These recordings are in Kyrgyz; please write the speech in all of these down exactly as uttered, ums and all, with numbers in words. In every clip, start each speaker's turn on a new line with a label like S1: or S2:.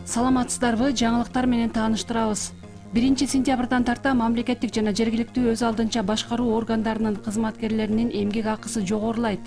S1: Саламатсыздарбы, жаңылыктар менен тааныштырабыз. биринчи сентябрдан тарта мамлекеттик жана жергиликтүү өз алдынча башкаруу органдарынын кызматкерлеринин эмгек акысы жогорулайт.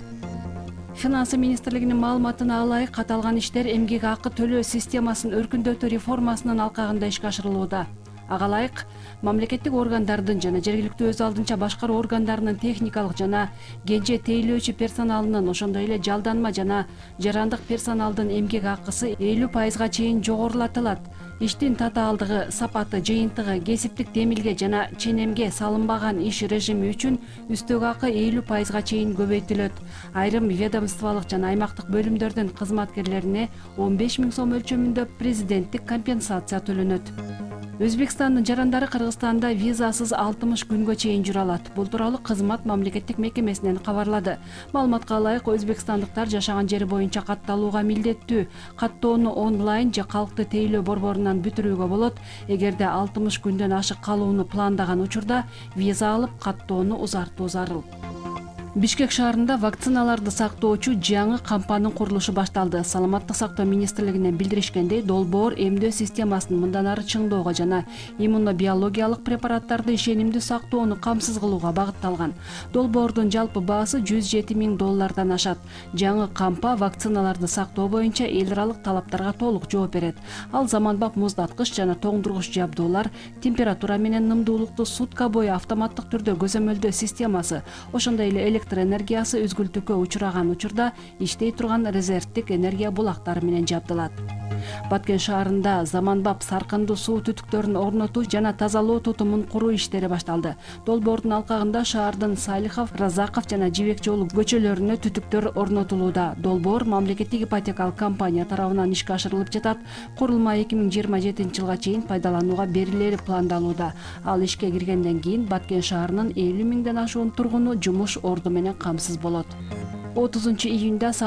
S1: Финансы министрлигинин маалыматына ылайык, каталган иштер эмгек акы төлөө системасын өркүндөтүү реформасынын алкагында ишке ашырылууда. Ага ылайык, мамлекеттик органдардын жана жергиликтүү өз алдынча башкаруу органдарынын техникалык жана кенже тейлөөчү персоналынын, ошондой эле жалданма жана жарандык персоналдын эмгек акысы элүү пайызга чейин жогорулатылат. Иштин татаалдыгы, сапаты, жыйынтыгы, кесиптик темилге жана ченемге салынбаган иш режими үчүн үстөк акы элүү пайызга чейин көбөйтүлөт. Айрым ведомстволук жана аймактык бөлүмдөрдүн кызматкерлерине он беш миң сом өлчөмүндө президенттик компенсация төлөнөт. Өзбекстандын жарандары Кыргызстанда визасыз алтымыш күнгө чейин жүрө алат. Бул тууралуу кызмат мамлекеттик мекемесинен кабарлады. Маалыматка ылайык, өзбекстандыктар жашаган жери боюнча катталууга милдеттүү. Каттоону онлайн же калкты тейлөө борборунан бүтүрүүгө болот. Эгерде алтымыш күндөн ашык калууну пландаган учурда виза алып каттоону узартуу зарыл. Бишкек шаарында вакциналарды сактоочу жаңы кампанын курулушу башталды. Саламаттык сактоо министрлигинен билдиришкендей, долбоор эмдөө системасын мындан ары чыңдоого жана иммунобиологиялык препараттарды ишенимдүү сактоону камсыз кылууга багытталган. Долбоордун жалпы баасы жүз жети миң доллардан ашат. Жаңы кампа вакциналарды сактоо боюнча эл аралык талаптарга толук жооп берет. Ал заманбап муздаткыч жана тоңдургуч жабдуулар, температура менен нымдуулукту сутка бою автоматтык түрдө көзөмөлдөө системасы, ошондой эле электр энергиясы үзгүлтүккө учураган учурда иштей турган резервдик энергия булактары менен жабдылат. Баткен шаарында заманбап саркындуу суу түтүктөрүн орнотуу жана тазалоо тутумун куруу иштери башталды. Долбоордун алкагында шаардын Салихов, Разаков жана Жибек жолу көчөлөрүнө түтүктөр орнотулууда. Долбоор мамлекеттик ипотекалык компания тарабынан ишке ашырылып жатат. Курулма эки миң жыйырма жетинчи жылга чейин пайдаланууга берилери пландалууда. Ал ишке киргенден кийин Баткен шаарынын элүү миңден ашуун тургуну жумуш орду менен камсыз болот. отузунчу июнда